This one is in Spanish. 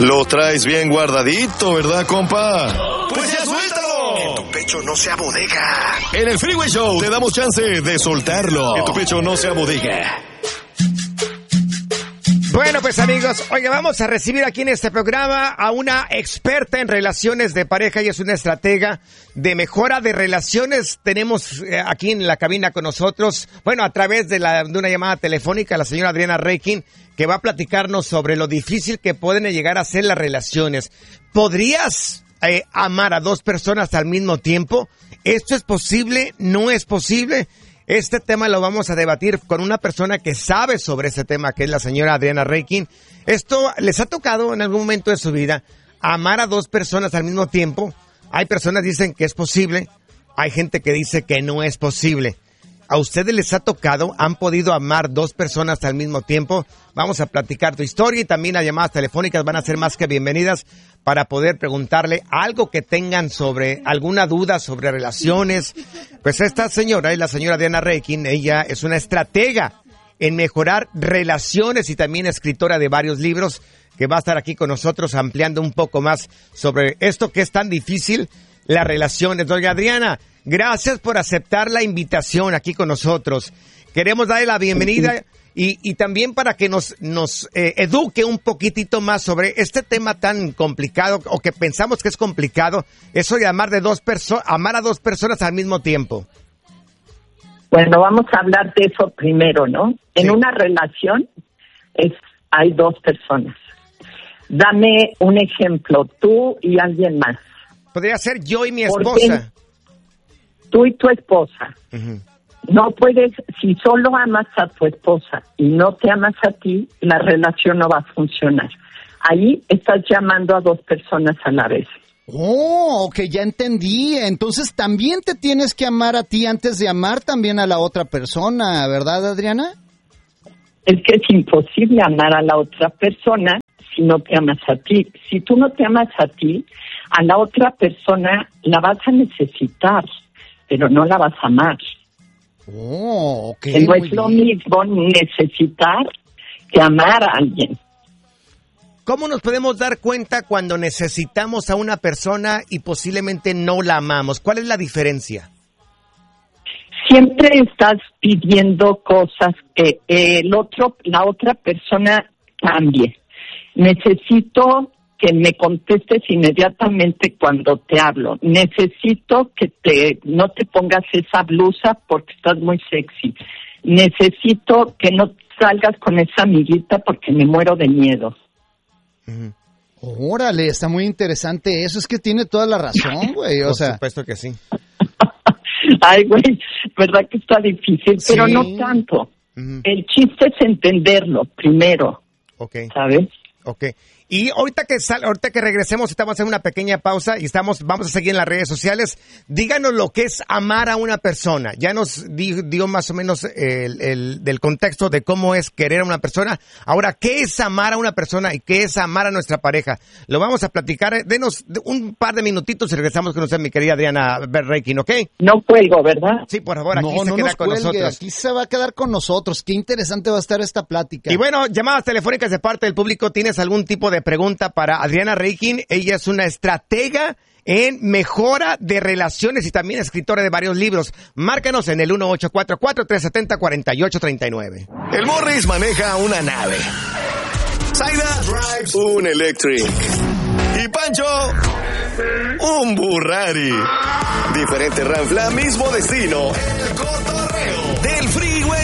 Lo traes bien guardadito, ¿verdad, compa? ¡Pues ya suéltalo! Que tu pecho no sea bodega. En el Freeway Show te damos chance de soltarlo. Que tu pecho no sea bodega. Bueno, pues amigos, oiga, vamos a recibir aquí en este programa a una experta en relaciones de pareja y es una estratega de mejora de relaciones. Tenemos aquí en la cabina con nosotros, bueno, a través de una llamada telefónica, la señora Adriana Reikin, que va a platicarnos sobre lo difícil que pueden llegar a ser las relaciones. ¿Podrías amar a dos personas al mismo tiempo? ¿Esto es posible? ¿No es posible? Este tema lo vamos a debatir con una persona que sabe sobre este tema, que es la señora Adriana Reikin. ¿Esto les ha tocado en algún momento de su vida amar a dos personas al mismo tiempo? Hay personas que dicen que es posible, hay gente que dice que no es posible. ¿A ustedes les ha tocado? ¿Han podido amar dos personas al mismo tiempo? Vamos a platicar tu historia y también las llamadas telefónicas van a ser más que bienvenidas para poder preguntarle algo que tengan sobre alguna duda sobre relaciones. Pues esta señora es la señora Adriana Reikin. Ella es una estratega en mejorar relaciones y también escritora de varios libros que va a estar aquí con nosotros ampliando un poco más sobre esto que es tan difícil, las relaciones. Doña Adriana, gracias por aceptar la invitación aquí con nosotros. Queremos darle la bienvenida y también para que nos eduque un poquitito más sobre este tema tan complicado o que pensamos que es complicado, eso de amar a dos personas al mismo tiempo. Bueno, vamos a hablar de eso primero, ¿no? En una relación hay dos personas. Dame un ejemplo, tú y alguien más. Podría ser yo y mi esposa. Tú y tu esposa. Uh-huh. No puedes, si solo amas a tu esposa y no te amas a ti, la relación no va a funcionar. Ahí estás llamando a dos personas a la vez. Oh, ok, ya entendí. Entonces también te tienes que amar a ti antes de amar también a la otra persona, ¿verdad, Adriana? Es que es imposible amar a la otra persona si no te amas a ti. Si tú no te amas a ti, a la otra persona la vas a necesitar, pero no la vas a amar. Oh, ok. No es lo mismo necesitar que amar a alguien. ¿Cómo nos podemos dar cuenta cuando necesitamos a una persona y posiblemente no la amamos? ¿Cuál es la diferencia? Siempre estás pidiendo cosas que la otra persona cambie. Necesito que me contestes inmediatamente cuando te hablo. Necesito que no te pongas esa blusa porque estás muy sexy. Necesito que no salgas con esa amiguita porque me muero de miedo. Uh-huh. Órale, está muy interesante eso. Es que tiene toda la razón, güey. Por supuesto que sí. Ay, güey, verdad que está difícil, sí, pero no tanto. Uh-huh. El chiste es entenderlo primero. Okay. ¿Sabes? Okay. Y ahorita que regresemos, estamos en una pequeña pausa y vamos a seguir en las redes sociales. Díganos lo que es amar a una persona. Ya nos dio más o menos del contexto de cómo es querer a una persona. Ahora, ¿qué es amar a una persona y qué es amar a nuestra pareja? Lo vamos a platicar. Denos un par de minutitos y regresamos con usted, mi querida Adriana Reikin, ¿ok? No cuelgo, ¿verdad? Sí, por favor, aquí se queda con nosotros. Aquí se va a quedar con nosotros. Qué interesante va a estar esta plática. Y bueno, llamadas telefónicas de parte del público. ¿Tienes algún tipo de pregunta para Adriana Reikin? Ella es una estratega en mejora de relaciones y también escritora de varios libros. Márcanos en el 1844-370-4839. El Morris maneja una nave. Zaida drives un Electric. Y Pancho, un Burrari. Diferente ranfla, mismo destino. El